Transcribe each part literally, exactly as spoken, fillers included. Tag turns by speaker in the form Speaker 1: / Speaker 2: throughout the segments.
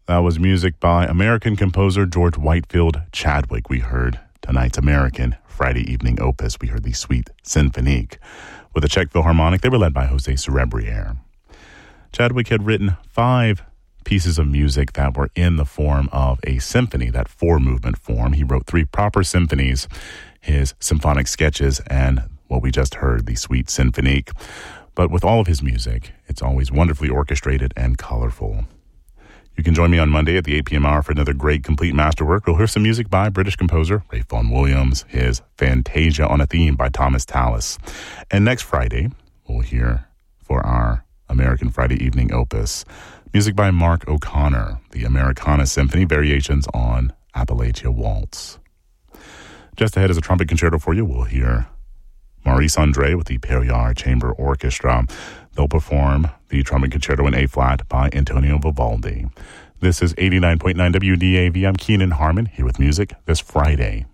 Speaker 1: That was music by American composer George Whitefield Chadwick. We heard tonight's American Friday evening opus. We heard the Suite Symphonique. With the Czech Philharmonic, they were led by Jose Cerebriere. Chadwick had written five pieces of music that were in the form of a symphony, that four-movement form. He wrote three proper symphonies, his symphonic sketches, and what we just heard, the Suite Symphonique. But with all of his music, it's always wonderfully orchestrated and colorful. You can join me on Monday at the eight p.m. hour for another great complete masterwork. We'll hear some music by British composer Ralph Vaughan Williams, his Fantasia on a Theme by Thomas Tallis. And next Friday, we'll hear for our American Friday evening opus, music by Mark O'Connor, the Americana Symphony, variations on Appalachia Waltz. Just ahead is a trumpet concerto for you. We'll hear Maurice Andre with the Perriard Chamber Orchestra. They'll perform the trumpet concerto in A-flat by Antonio Vivaldi. This is eighty-nine point nine W D A V. I'm Keenan Harmon, here with music this Friday.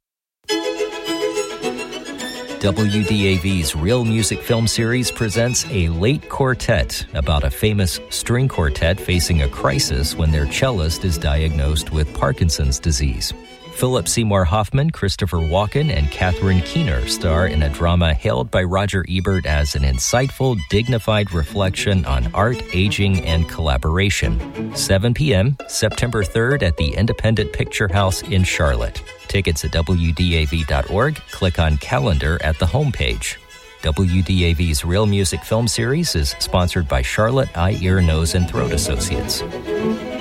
Speaker 2: W D A V's Real Music Film Series presents A Late Quartet about a famous string quartet facing a crisis when their cellist is diagnosed with Parkinson's disease. Philip Seymour Hoffman, Christopher Walken, and Catherine Keener star in a drama hailed by Roger Ebert as an insightful, dignified reflection on art, aging, and collaboration. seven p.m., September third at the Independent Picture House in Charlotte. Tickets at W D A V dot org. Click on Calendar at the homepage. W D A V's Real Music Film Series is sponsored by Charlotte Eye, Ear, Nose, and Throat Associates.